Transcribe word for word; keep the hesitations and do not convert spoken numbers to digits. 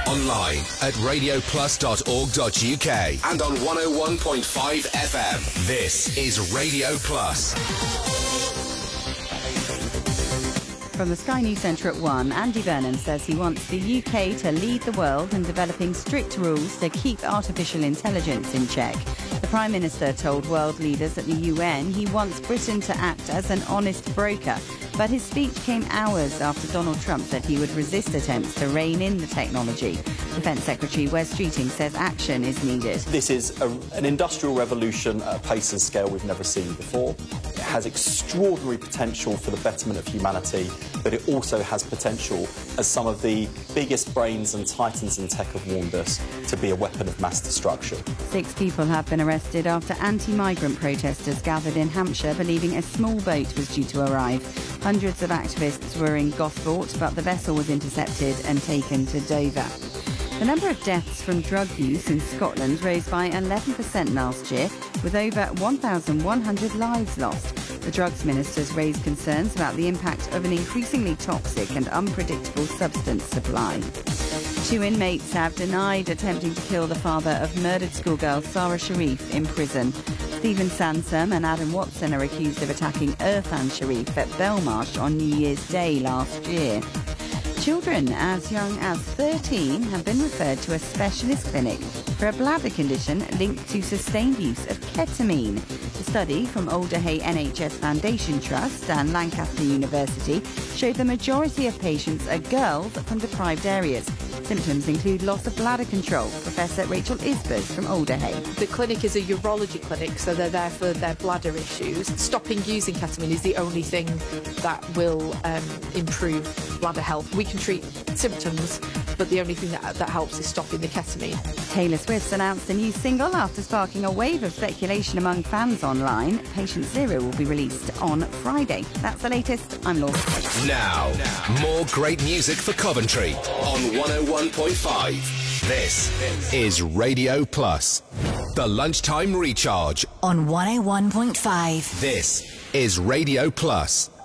Online at radio plus dot org dot U K and on one oh one point five F M. This is Radio Plus. From the Sky News Centre at one, Andy Vernon says he wants the U K to lead the world in developing strict rules to keep artificial intelligence in check. The Prime Minister told world leaders at the U N he wants Britain to act as an honest broker. But his speech came hours after Donald Trump said he would resist attempts to rein in the technology. Defence Secretary Wes Streeting says action is needed. This is a, an industrial revolution at a pace and scale we've never seen before. It has extraordinary potential for the betterment of humanity, but it also has potential, as some of the biggest brains and titans in tech have warned us, to be a weapon of mass destruction. Six people have been arrested after anti-migrant protesters gathered in Hampshire believing a small boat was due to arrive. Hundreds of activists were in Gosport, but the vessel was intercepted and taken to Dover. The number of deaths from drug use in Scotland rose by eleven percent last year, with over one thousand one hundred lives lost. The drugs ministers raised concerns about the impact of an increasingly toxic and unpredictable substance supply. Two inmates have denied attempting to kill the father of murdered schoolgirl Sarah Sharif in prison. Stephen Sansom and Adam Watson are accused of attacking Irfan Sharif at Belmarsh on New Year's Day last year. Children as young as thirteen have been referred to a specialist clinic for a bladder condition linked to sustained use of ketamine. The study from Alderhay N H S Foundation Trust and Lancaster University showed the majority of patients are girls from deprived areas. Symptoms include loss of bladder control. Professor Rachel Isbers from Alderhay. The clinic is a urology clinic, so they're there for their bladder issues. Stopping using ketamine is the only thing that will um, improve bladder health. We can treat symptoms, but the only thing that, that helps is stopping the ketamine. Taylor Swift's announced a new single after sparking a wave of speculation among fans online. Patient Zero will be released on Friday. That's the latest. I'm Laura. Now, more great music for Coventry on one oh one point five. This is Radio Plus. The Lunchtime Recharge on one oh one point five. This is Radio Plus.